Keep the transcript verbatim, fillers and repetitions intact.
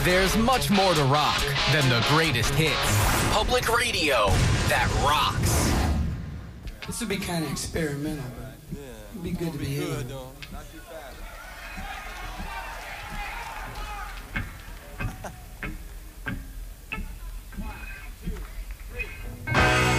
There's much more to rock than the greatest hits. Public radio that rocks. This would be kind of experimental, but it'd be good to be here.